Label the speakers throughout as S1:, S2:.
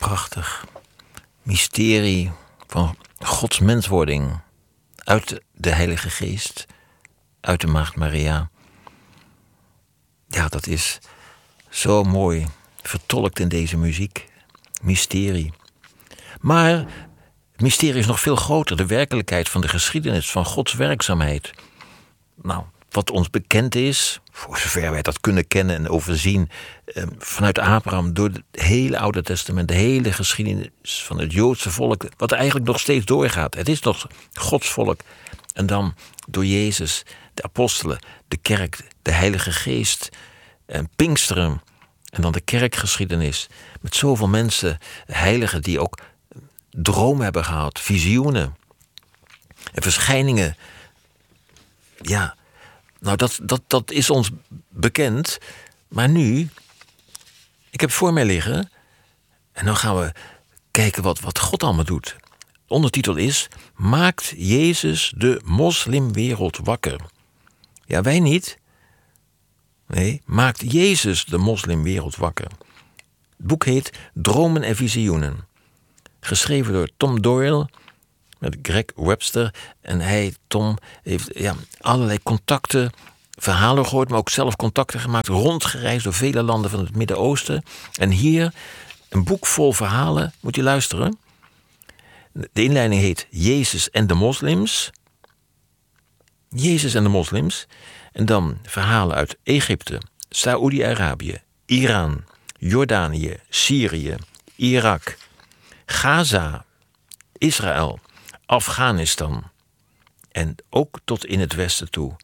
S1: prachtig. Mysterie van Gods menswording. Uit de Heilige Geest. Uit de Maagd Maria. Ja, dat is zo mooi vertolkt in deze muziek. Mysterie. Maar het mysterie is nog veel groter. De werkelijkheid van de geschiedenis van Gods werkzaamheid. Nou, wat ons bekend is, voor zover wij dat kunnen kennen en overzien, vanuit Abraham, door het hele Oude Testament, de hele geschiedenis van het Joodse volk, wat eigenlijk nog steeds doorgaat. Het is nog Gods volk. En dan door Jezus, de apostelen, de kerk, de Heilige Geest, en Pinksteren. En dan de kerkgeschiedenis. Met zoveel mensen, heiligen die ook dromen hebben gehad, visioenen en verschijningen. Ja, nou dat is ons bekend. Maar nu, ik heb voor mij liggen, en dan gaan we kijken wat God allemaal doet. De ondertitel is: Maakt Jezus de moslimwereld wakker? Ja, wij niet. Nee, maakt Jezus de moslimwereld wakker. Het boek heet Dromen en Visioenen. Geschreven door Tom Doyle met Greg Webster. En Tom, heeft allerlei contacten, verhalen gehoord, maar ook zelf contacten gemaakt, rondgereisd door vele landen van het Midden-Oosten. En hier een boek vol verhalen, moet je luisteren. De inleiding heet Jezus en de moslims. Jezus en de moslims. En dan verhalen uit Egypte, Saoedi-Arabië, Iran, Jordanië, Syrië, Irak, Gaza, Israël, Afghanistan en ook tot in het westen toe.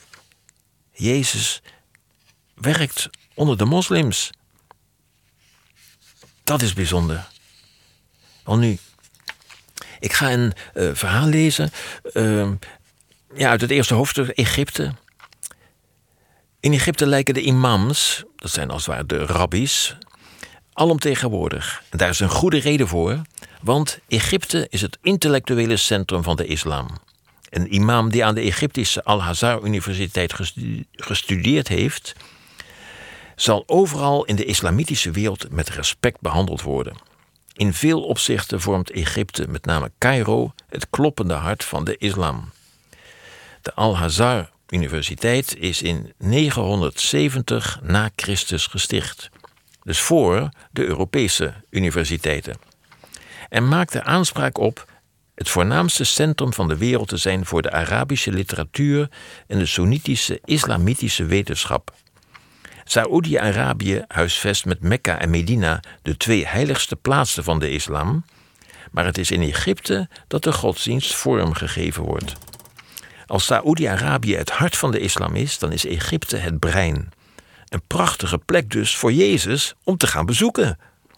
S1: Jezus werkt onder de moslims. Dat is bijzonder. Wel nu, ik ga een verhaal lezen uit het eerste hoofdstuk, Egypte. In Egypte lijken de imams, dat zijn als het ware de rabbies, alomtegenwoordig. En daar is een goede reden voor, want Egypte is het intellectuele centrum van de islam. Een imam die aan de Egyptische Al-Azhar Universiteit gestudeerd heeft, zal overal in de islamitische wereld met respect behandeld worden. In veel opzichten vormt Egypte, met name Cairo, het kloppende hart van de islam. De Al-Azhar Universiteit is in 970 na Christus gesticht. Dus voor de Europese universiteiten. En maakte aanspraak op het voornaamste centrum van de wereld te zijn voor de Arabische literatuur en de Soenitische islamitische wetenschap. Saoedi-Arabië huisvest met Mekka en Medina de twee heiligste plaatsen van de islam, maar het is in Egypte dat de godsdienst vorm gegeven wordt. Als Saoedi-Arabië het hart van de islam is, dan is Egypte het brein. Een prachtige plek dus voor Jezus om te gaan bezoeken.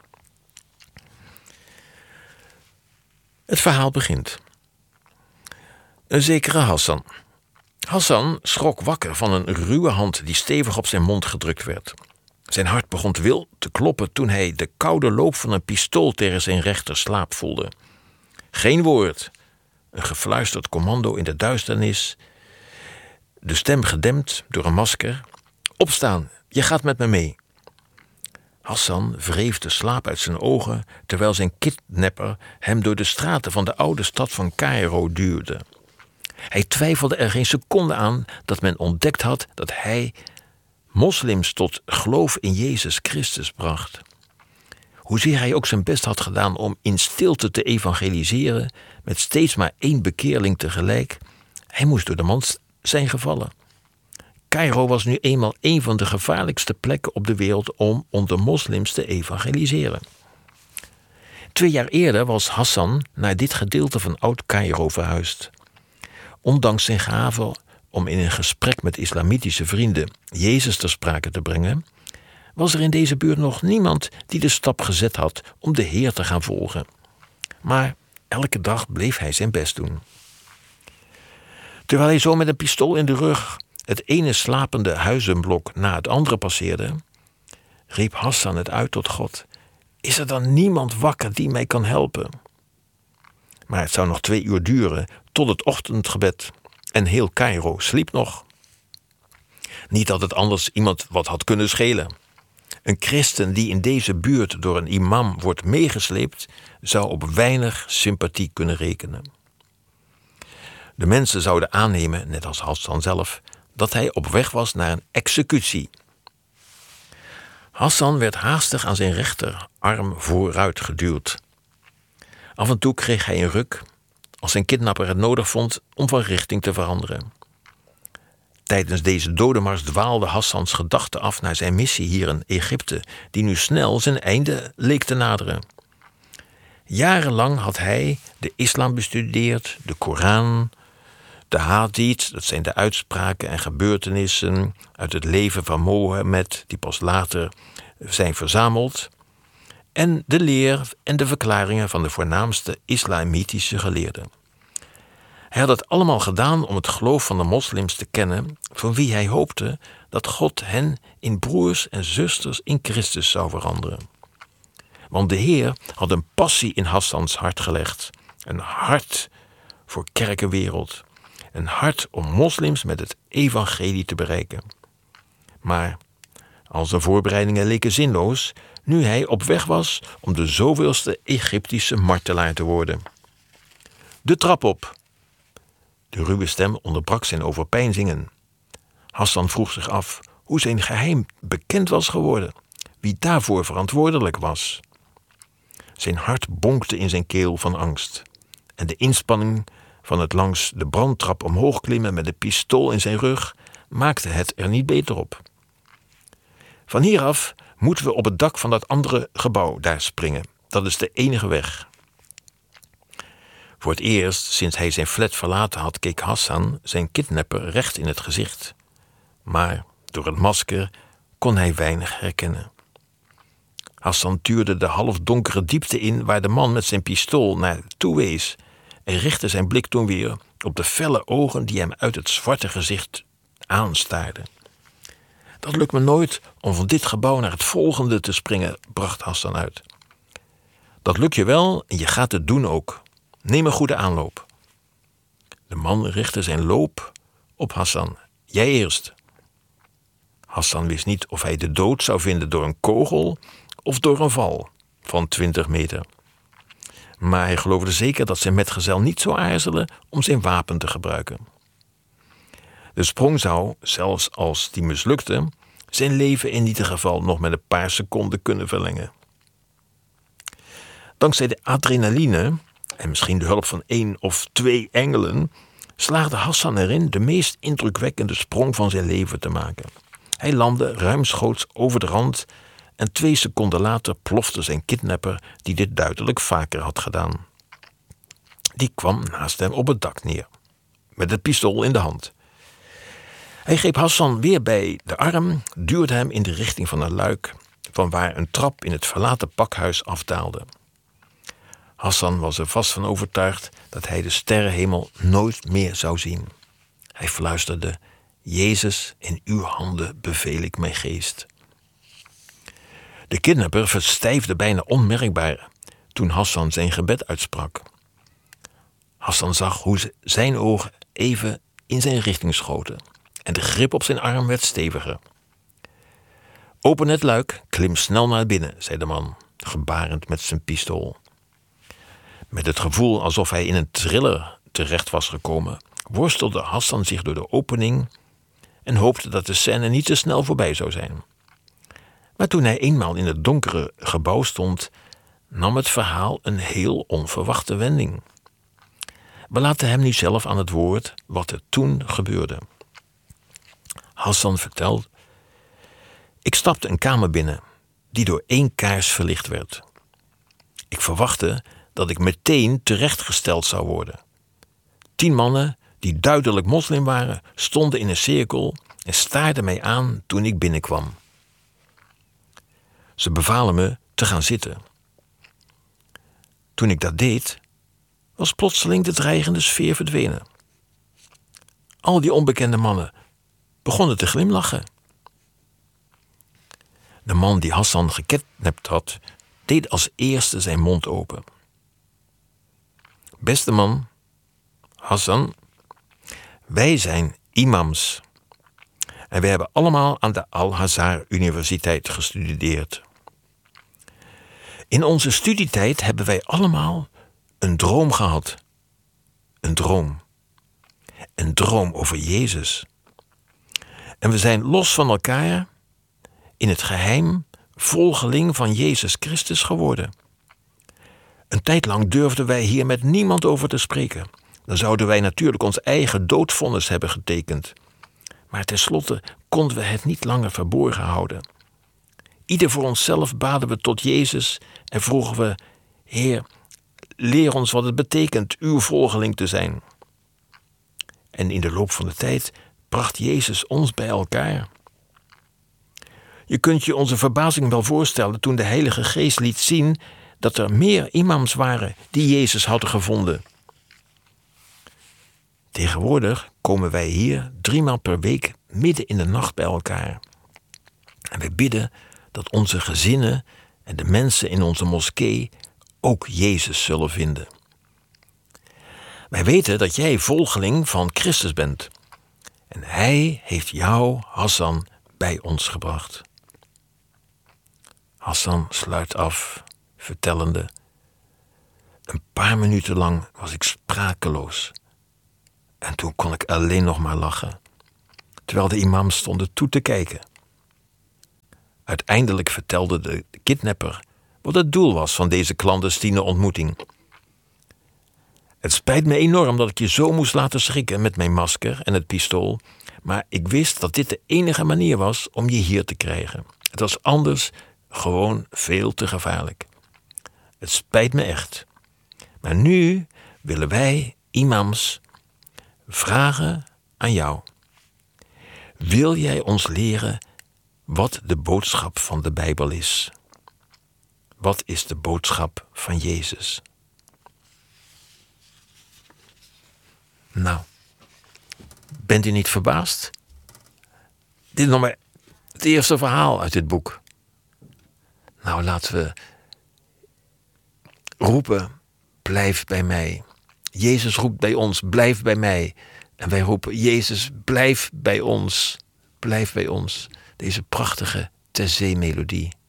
S1: Het verhaal begint. Een zekere Hassan. Hassan schrok wakker van een ruwe hand die stevig op zijn mond gedrukt werd. Zijn hart begon wild te kloppen toen hij de koude loop van een pistool tegen zijn rechterslaap voelde. Geen woord. Een gefluisterd commando in de duisternis. De stem gedempt door een masker. Opstaan, je gaat met me mee. Hassan wreef de slaap uit zijn ogen, terwijl zijn kidnapper hem door de straten van de oude stad van Cairo duwde. Hij twijfelde er geen seconde aan dat men ontdekt had dat hij moslims tot geloof in Jezus Christus bracht. Hoezeer hij ook zijn best had gedaan om in stilte te evangeliseren, met steeds maar 1 bekeerling tegelijk, hij moest door de mand zijn gevallen. Cairo was nu eenmaal een van de gevaarlijkste plekken op de wereld om onder moslims te evangeliseren. 2 jaar eerder was Hassan naar dit gedeelte van Oud-Cairo verhuisd. Ondanks zijn gave om in een gesprek met islamitische vrienden Jezus ter sprake te brengen, was er in deze buurt nog niemand die de stap gezet had om de Heer te gaan volgen. Maar elke dag bleef hij zijn best doen. Terwijl hij zo met een pistool in de rug het ene slapende huizenblok na het andere passeerde, riep Hassan het uit tot God: is er dan niemand wakker die mij kan helpen? Maar het zou nog 2 uur duren tot het ochtendgebed en heel Cairo sliep nog. Niet dat het anders iemand wat had kunnen schelen. Een christen die in deze buurt door een imam wordt meegesleept, zou op weinig sympathie kunnen rekenen. De mensen zouden aannemen, net als Hassan zelf, dat hij op weg was naar een executie. Hassan werd haastig aan zijn rechterarm vooruit geduwd. Af en toe kreeg hij een ruk, als zijn kidnapper het nodig vond om van richting te veranderen. Tijdens deze dodenmars dwaalde Hassans gedachten af naar zijn missie hier in Egypte, die nu snel zijn einde leek te naderen. Jarenlang had hij de islam bestudeerd, de Koran, de hadith, dat zijn de uitspraken en gebeurtenissen uit het leven van Mohammed, die pas later zijn verzameld, en de leer en de verklaringen van de voornaamste islamitische geleerden. Hij had het allemaal gedaan om het geloof van de moslims te kennen, van wie hij hoopte dat God hen in broers en zusters in Christus zou veranderen. Want de Heer had een passie in Hassans hart gelegd, een hart voor kerkenwereld, een hart om moslims met het evangelie te bereiken. Maar al zijn voorbereidingen leken zinloos, nu hij op weg was om de zoveelste Egyptische martelaar te worden. De trap op! De ruwe stem onderbrak zijn overpeinzingen. Hassan vroeg zich af hoe zijn geheim bekend was geworden, wie daarvoor verantwoordelijk was. Zijn hart bonkte in zijn keel van angst. En de inspanning van het langs de brandtrap omhoog klimmen met een pistool in zijn rug maakte het er niet beter op. Van hieraf moeten we op het dak van dat andere gebouw daar springen. Dat is de enige weg. Voor het eerst sinds hij zijn flat verlaten had, keek Hassan zijn kidnapper recht in het gezicht. Maar door het masker kon hij weinig herkennen. Hassan tuurde de halfdonkere diepte in waar de man met zijn pistool naartoe wees en richtte zijn blik toen weer op de felle ogen die hem uit het zwarte gezicht aanstaarden. Dat lukt me nooit om van dit gebouw naar het volgende te springen, bracht Hassan uit. Dat lukt je wel en je gaat het doen ook. Neem een goede aanloop. De man richtte zijn loop op Hassan. Jij eerst. Hassan wist niet of hij de dood zou vinden door een kogel of door een val van 20 meter. Maar hij geloofde zeker dat zijn metgezel niet zou aarzelen om zijn wapen te gebruiken. De sprong zou, zelfs als die mislukte, zijn leven in ieder geval nog met een paar seconden kunnen verlengen. Dankzij de adrenaline en misschien de hulp van 1 of 2 engelen slaagde Hassan erin de meest indrukwekkende sprong van zijn leven te maken. Hij landde ruimschoots over de rand en 2 seconden later plofte zijn kidnapper, die dit duidelijk vaker had gedaan. Die kwam naast hem op het dak neer, met het pistool in de hand. Hij greep Hassan weer bij de arm, duwde hem in de richting van een luik, van waar een trap in het verlaten pakhuis afdaalde. Hassan was er vast van overtuigd dat hij de sterrenhemel nooit meer zou zien. Hij fluisterde: Jezus, in uw handen beveel ik mijn geest. De kidnapper verstijfde bijna onmerkbaar toen Hassan zijn gebed uitsprak. Hassan zag hoe zijn ogen even in zijn richting schoten en de grip op zijn arm werd steviger. Open het luik, klim snel naar binnen, zei de man, gebarend met zijn pistool. Met het gevoel alsof hij in een thriller terecht was gekomen, worstelde Hassan zich door de opening en hoopte dat de scène niet te snel voorbij zou zijn. Maar toen hij eenmaal in het donkere gebouw stond, nam het verhaal een heel onverwachte wending. We laten hem nu zelf aan het woord wat er toen gebeurde. Hassan vertelt: Ik stapte een kamer binnen, die door 1 kaars verlicht werd. Ik verwachtte dat ik meteen terechtgesteld zou worden. 10 mannen, die duidelijk moslim waren, stonden in een cirkel en staarden mij aan toen ik binnenkwam. Ze bevalen me te gaan zitten. Toen ik dat deed, was plotseling de dreigende sfeer verdwenen. Al die onbekende mannen begonnen te glimlachen. De man die Hassan gekidnapt had, deed als eerste zijn mond open. Beste man, Hassan, wij zijn imams. En we hebben allemaal aan de Al-Azhar Universiteit gestudeerd. In onze studietijd hebben wij allemaal een droom gehad. Een droom. Een droom over Jezus. En we zijn los van elkaar in het geheim volgeling van Jezus Christus geworden. Een tijd lang durfden wij hier met niemand over te spreken. Dan zouden wij natuurlijk ons eigen doodvonnis hebben getekend. Maar tenslotte konden we het niet langer verborgen houden. Ieder voor onszelf baden we tot Jezus en vroegen we: Heer, leer ons wat het betekent uw volgeling te zijn. En in de loop van de tijd bracht Jezus ons bij elkaar. Je kunt je onze verbazing wel voorstellen toen de Heilige Geest liet zien dat er meer imams waren die Jezus hadden gevonden. Tegenwoordig komen wij hier 3 maal per week midden in de nacht bij elkaar. En wij bidden dat onze gezinnen en de mensen in onze moskee ook Jezus zullen vinden. Wij weten dat jij volgeling van Christus bent. En hij heeft jou, Hassan, bij ons gebracht. Hassan sluit af, vertellende: een paar minuten lang was ik sprakeloos. En toen kon ik alleen nog maar lachen, terwijl de imams stonden toe te kijken. Uiteindelijk vertelde de kidnapper wat het doel was van deze clandestine ontmoeting. Het spijt me enorm dat ik je zo moest laten schrikken met mijn masker en het pistool, maar ik wist dat dit de enige manier was om je hier te krijgen. Het was anders gewoon veel te gevaarlijk. Het spijt me echt. Maar nu willen wij, imams, vragen aan jou. Wil jij ons leren wat de boodschap van de Bijbel is? Wat is de boodschap van Jezus? Nou, bent u niet verbaasd? Dit is nog maar het eerste verhaal uit dit boek. Nou, laten we roepen: blijf bij mij. Jezus roept bij ons: blijf bij mij. En wij roepen: Jezus, blijf bij ons. Blijf bij ons. Deze prachtige Taizé-melodie.